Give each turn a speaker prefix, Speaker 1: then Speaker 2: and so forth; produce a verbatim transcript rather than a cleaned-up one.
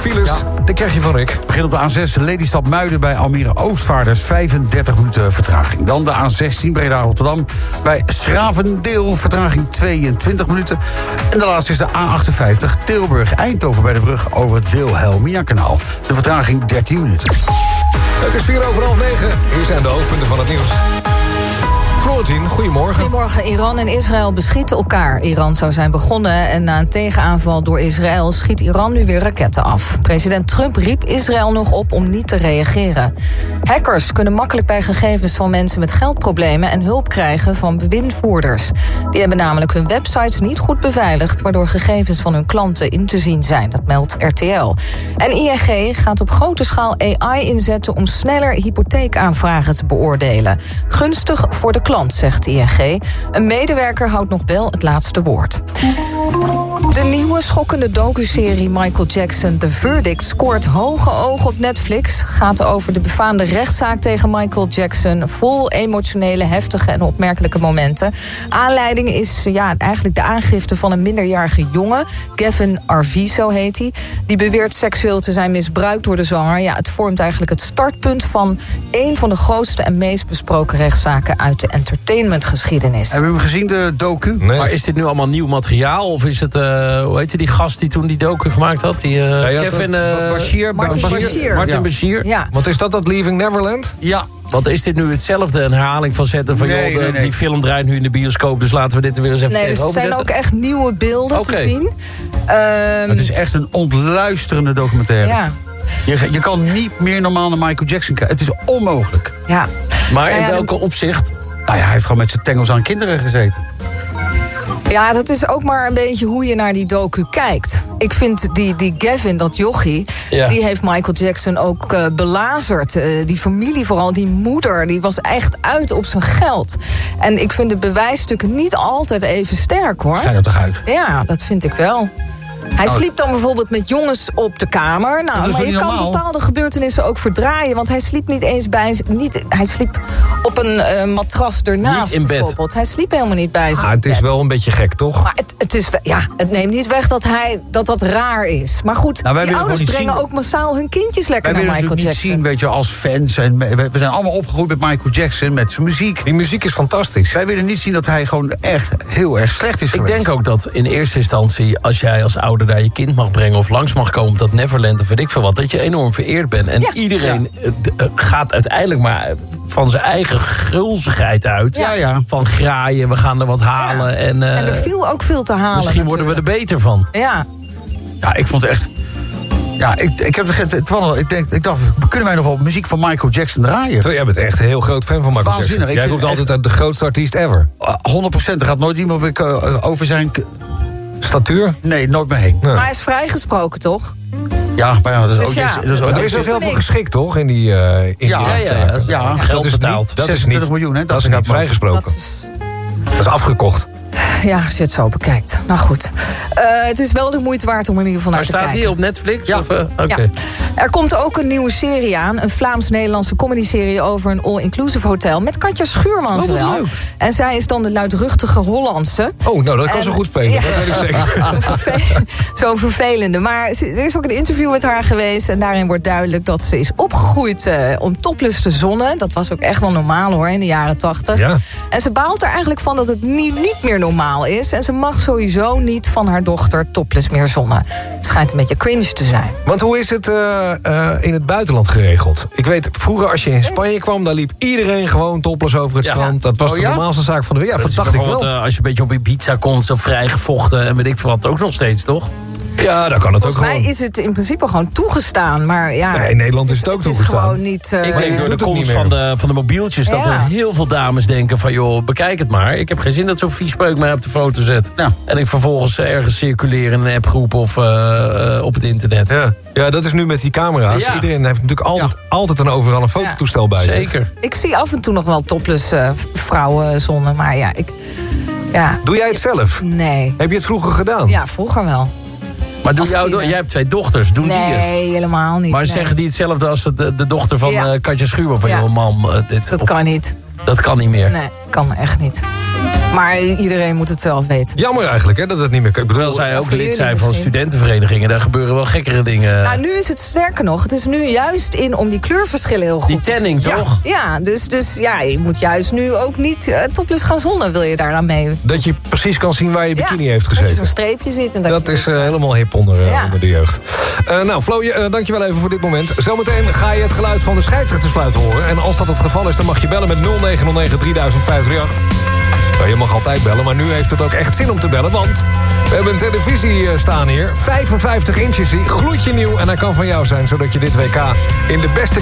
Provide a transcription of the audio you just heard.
Speaker 1: files, ja. Dat krijg je van Rick.
Speaker 2: Begin op de A zes, Lelystad Muiden bij Almere Oostvaarders, vijfendertig minuten vertraging. Dan de A zestien, Breda Rotterdam, bij Schravendeel, vertraging tweeëntwintig minuten. En de laatste is de A achtenvijftig, Tilburg Eindhoven bij de brug over het Wilhelmina-kanaal. De vertraging dertien minuten.
Speaker 1: Het is vier over half negen. Hier zijn de hoofdpunten van het nieuws. Florentien, goedemorgen.
Speaker 3: Goedemorgen. Iran en Israël beschieten elkaar. Iran zou zijn begonnen en na een tegenaanval door Israël schiet Iran nu weer raketten af. President Trump riep Israël nog op om niet te reageren. Hackers kunnen makkelijk bij gegevens van mensen met geldproblemen en hulp krijgen van bewindvoerders. Die hebben namelijk hun websites niet goed beveiligd, waardoor gegevens van hun klanten in te zien zijn. Dat meldt R T L. En I N G gaat op grote schaal A I inzetten om sneller hypotheekaanvragen te beoordelen. Gunstig voor de klant, zegt I N G. Een medewerker houdt nog wel het laatste woord. De nieuwe schokkende docuserie Michael Jackson The Verdict scoort hoge ogen op Netflix. Gaat over de befaamde rechtszaak tegen Michael Jackson. Vol emotionele, heftige en opmerkelijke momenten. Aanleiding is ja, eigenlijk de aangifte van een minderjarige jongen. Gavin Arvizo heet hij. Die beweert seksueel te zijn misbruikt door de zanger. Ja, het vormt eigenlijk het startpunt van een van de grootste en meest besproken rechtszaken uit de entertainmentgeschiedenis.
Speaker 2: Hebben we hem gezien, de docu?
Speaker 4: Nee. Maar is dit nu allemaal nieuw materiaal? Of is het, uh, hoe heette die gast die toen die docu gemaakt had? Die, uh,
Speaker 1: ja,
Speaker 4: Kevin... Uh,
Speaker 2: Bashir.
Speaker 3: Martin Bashir. Bashir.
Speaker 4: Martin
Speaker 2: ja.
Speaker 4: Bashir.
Speaker 3: Ja.
Speaker 1: Want is dat dat Leaving Neverland?
Speaker 2: Ja.
Speaker 4: Want is dit nu hetzelfde, een herhaling van zetten van...
Speaker 2: Nee,
Speaker 4: joh, de,
Speaker 2: nee, nee.
Speaker 4: die film draait nu in de bioscoop, dus laten we dit er weer eens even
Speaker 3: Nee, dus er
Speaker 4: tegenover
Speaker 3: zijn
Speaker 4: zetten?
Speaker 3: ook echt nieuwe beelden
Speaker 4: Okay.
Speaker 3: te zien. Um,
Speaker 2: Het is echt een ontluisterende documentaire.
Speaker 3: Ja.
Speaker 2: Je, je kan niet meer normaal naar Michael Jackson kijken. Het is onmogelijk.
Speaker 3: Ja.
Speaker 4: Maar
Speaker 3: Nou
Speaker 4: in
Speaker 3: ja,
Speaker 4: welke opzicht?
Speaker 2: Nou ja, hij heeft gewoon met zijn tengels aan kinderen gezeten.
Speaker 3: Ja, dat is ook maar een beetje hoe je naar die docu kijkt. Ik vind die, die Gavin, dat jochie,
Speaker 4: Ja.
Speaker 3: die heeft Michael Jackson ook uh, belazerd. Uh, die familie vooral, die moeder, die was echt uit op zijn geld. En ik vind de bewijsstukken niet altijd even sterk, hoor.
Speaker 2: Schijn er toch uit?
Speaker 3: Ja, dat vind ik wel. Hij
Speaker 2: Nou,
Speaker 3: sliep dan bijvoorbeeld met jongens op de kamer. Nou,
Speaker 2: dat is
Speaker 3: maar
Speaker 2: toch
Speaker 3: je
Speaker 2: niet
Speaker 3: kan
Speaker 2: normaal?
Speaker 3: bepaalde gebeurtenissen ook verdraaien. Want hij sliep niet eens bij z- niet, hij sliep op een uh, matras ernaast.
Speaker 4: Niet in bed.
Speaker 3: Bijvoorbeeld. Hij sliep helemaal niet bij zijn
Speaker 1: Ah, het is
Speaker 3: bed.
Speaker 1: wel een beetje gek, toch?
Speaker 3: Maar het, het, is, wel- ja, het neemt niet weg dat, hij, dat dat raar is. Maar goed,
Speaker 2: Nou, wij
Speaker 3: die
Speaker 2: willen
Speaker 3: ouders
Speaker 2: gewoon niet
Speaker 3: brengen
Speaker 2: zien-
Speaker 3: ook massaal hun kindjes lekker
Speaker 2: Wij
Speaker 3: naar
Speaker 2: willen
Speaker 3: Michael
Speaker 2: natuurlijk
Speaker 3: Jackson.
Speaker 2: niet zien, weet je, als fans. En we, we zijn allemaal opgegroeid met Michael Jackson, met zijn muziek.
Speaker 1: Die muziek is fantastisch.
Speaker 2: Wij willen niet zien dat hij gewoon echt heel erg slecht is
Speaker 4: Ik
Speaker 2: geweest.
Speaker 4: denk ook dat in eerste instantie, als jij als ouder daar je kind mag brengen... of langs mag komen op dat Neverland of weet ik veel wat... dat je enorm vereerd bent. En
Speaker 3: Ja.
Speaker 4: iedereen uh, d- uh, gaat uiteindelijk maar van zijn eigen gulzigheid uit.
Speaker 2: Ja, ja.
Speaker 4: Van graaien, we gaan er wat halen.
Speaker 3: Ja.
Speaker 4: En, uh,
Speaker 3: En er viel ook veel te halen.
Speaker 4: misschien worden we er beter van.
Speaker 3: Ja.
Speaker 2: Ja, ik vond het echt... Ja, ik, ik, heb, het, het, was al- ik, denk, ik dacht, kunnen wij nog wel muziek van Michael Jackson draaien?
Speaker 1: Zo, jij bent echt een heel groot fan van Michael
Speaker 2: Waanzinnig,
Speaker 1: Jackson.
Speaker 2: ik
Speaker 1: Jij
Speaker 2: vind
Speaker 1: roept
Speaker 2: het
Speaker 1: altijd uit de grootste artiest ever.
Speaker 2: Uh, honderd procent, er gaat nooit iemand weer, uh, over zijn... k-
Speaker 1: Statuur?
Speaker 2: Nee, nooit meer heen.
Speaker 1: Nee.
Speaker 3: Maar hij is vrijgesproken, toch?
Speaker 2: Ja, maar ja, dat is
Speaker 3: Dus
Speaker 2: ook...
Speaker 3: ja,
Speaker 2: dat is ook
Speaker 1: Er is ook
Speaker 3: voor
Speaker 1: heel veel
Speaker 3: niks.
Speaker 1: geschikt, toch? In die, uh, in die
Speaker 2: Ja,
Speaker 4: Ja, ja, ja.
Speaker 1: rechtszaken.
Speaker 2: Ja,
Speaker 1: Dus
Speaker 4: geld
Speaker 1: dat is
Speaker 4: betaald.
Speaker 1: niet, dat is
Speaker 2: zesentwintig
Speaker 1: niet,
Speaker 2: miljoen, hè?
Speaker 1: Dat is
Speaker 2: Dat
Speaker 1: niet
Speaker 2: is
Speaker 1: vrijgesproken.
Speaker 3: Dat is...
Speaker 1: Dat is afgekocht.
Speaker 3: Ja, als je het zo bekijkt. Nou goed. Uh, het is wel de moeite waard om er in ieder geval naar
Speaker 4: Maar
Speaker 3: te
Speaker 4: staat
Speaker 3: kijken.
Speaker 4: hij op Netflix?
Speaker 2: Ja.
Speaker 4: Of, uh, Oké.
Speaker 3: Ja. Er komt ook een nieuwe serie aan. Een Vlaams-Nederlandse comedyserie over een all-inclusive hotel. Met Katja Schuurman
Speaker 4: Oh, wat
Speaker 3: vooral.
Speaker 4: leuk.
Speaker 3: En zij is dan de luidruchtige Hollandse.
Speaker 1: Oh, nou, dat kan
Speaker 3: En-
Speaker 1: zo goed spelen.
Speaker 3: Ja.
Speaker 1: Dat weet ik zeker.
Speaker 3: Zo'n verve- Zo'n vervelende. Maar ze- er is ook een interview met haar geweest. En daarin wordt duidelijk dat ze is opgegroeid uh, om topless te zonnen. Dat was ook echt wel normaal, hoor, in de jaren tachtig.
Speaker 1: Ja.
Speaker 3: En ze baalt er eigenlijk van dat het niet, niet meer normaal is. En ze mag sowieso niet van haar dochter topless meer zonnen. Het schijnt een beetje cringe te zijn.
Speaker 1: Want hoe is het uh, uh, in het buitenland geregeld? Ik weet, vroeger als je in Spanje kwam... daar liep iedereen gewoon topless over het
Speaker 4: Ja.
Speaker 1: strand. Dat was
Speaker 2: Oh,
Speaker 1: de
Speaker 2: ja?
Speaker 1: normaalste zaak van de wereld. Ja,
Speaker 4: Dat
Speaker 1: dat
Speaker 4: is
Speaker 1: dacht ik wel.
Speaker 4: bijvoorbeeld, uh, als je een beetje op Ibiza komt, zo vrijgevochten en weet ik veel wat, ook nog steeds, toch?
Speaker 1: Ja, dan kan het ook
Speaker 3: Volgens mij
Speaker 1: gewoon.
Speaker 3: is het in principe gewoon toegestaan. Maar ja,
Speaker 1: Nee, in Nederland is het ook
Speaker 3: Het
Speaker 1: toegestaan.
Speaker 3: is gewoon niet... uh,
Speaker 4: Ik
Speaker 1: Maar
Speaker 4: denk
Speaker 1: je
Speaker 4: door de
Speaker 1: doet het
Speaker 4: komst
Speaker 1: niet
Speaker 4: van
Speaker 1: meer.
Speaker 4: de, van de mobieltjes... dat
Speaker 3: Ja.
Speaker 4: er heel veel dames denken van... joh, bekijk het maar. Ik heb geen zin dat zo'n vies peuk mij op de foto zet.
Speaker 2: Ja.
Speaker 4: En ik vervolgens uh, ergens circuleer in een appgroep of uh, uh, op het internet.
Speaker 1: Ja. ja, dat is nu met die camera's.
Speaker 4: Ja.
Speaker 1: Iedereen heeft natuurlijk altijd, altijd en overal een fototoestel bij zich.
Speaker 4: Zeker.
Speaker 3: Ik zie af en toe nog wel topless uh, vrouwen zonnen. Maar ja, ik... Ja,
Speaker 1: Doe jij het zelf?
Speaker 3: nee.
Speaker 1: Heb je het vroeger gedaan?
Speaker 3: Ja, vroeger wel.
Speaker 4: Maar doe
Speaker 3: Als
Speaker 4: jou,
Speaker 3: tiener.
Speaker 4: jij hebt twee dochters, doen die het?
Speaker 3: Nee, helemaal niet.
Speaker 4: Maar
Speaker 3: nee.
Speaker 4: zeggen die hetzelfde als de, de dochter van
Speaker 3: Ja.
Speaker 4: uh, Katja Schuurman? Van
Speaker 3: Ja.
Speaker 4: joh, mam, uh, dit,
Speaker 3: Dat
Speaker 4: of-
Speaker 3: kan niet.
Speaker 4: dat kan niet meer.
Speaker 3: Nee, kan echt niet. Maar iedereen moet het zelf weten.
Speaker 1: Jammer eigenlijk, hè, dat het niet meer kan. Ik bedoel,
Speaker 4: Terwijl zij ook
Speaker 3: voor
Speaker 4: lid
Speaker 3: jullie
Speaker 4: zijn van
Speaker 3: misschien.
Speaker 4: studentenverenigingen. Daar gebeuren wel gekkere dingen.
Speaker 3: Nou, nu is het sterker nog. Het is nu juist in om die kleurverschillen heel goed
Speaker 4: Die
Speaker 3: te
Speaker 4: tanning,
Speaker 3: zien.
Speaker 4: toch?
Speaker 3: Ja, dus, dus ja, je moet juist nu ook niet uh, topless gaan zonnen. Wil je daar dan mee?
Speaker 1: dat je precies kan zien waar je bikini
Speaker 3: Ja,
Speaker 1: heeft
Speaker 3: dat je
Speaker 1: gezeten.
Speaker 3: zo'n streepje ziet. En dat
Speaker 1: Dat
Speaker 3: je
Speaker 1: is
Speaker 3: dus,
Speaker 1: uh, helemaal hip onder, uh,
Speaker 3: Ja.
Speaker 1: onder de jeugd. Uh, nou, Flo, je, uh, dankjewel even voor dit moment. Zometeen ga je het geluid van de scheidsrechtersfluit horen. En als dat het geval is, dan mag je bellen met nul negen nul negen drie duizend vijf drie acht. Nou, je mag altijd bellen, maar nu heeft het ook echt zin om te bellen. Want we hebben een televisie uh, staan hier. vijfenvijftig inches, gloedje nieuw. En hij kan van jou zijn, zodat je dit W K in de beste